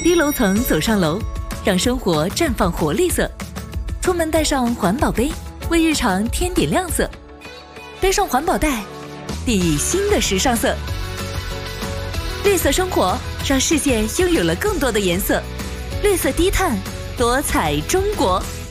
低楼层走上楼，让生活绽放活力色。出门带上环保杯，为日常添点亮色。背上环保袋，砥砺新的时尚色。绿色生活，让世界拥有了更多的颜色。绿色低碳，多彩中国。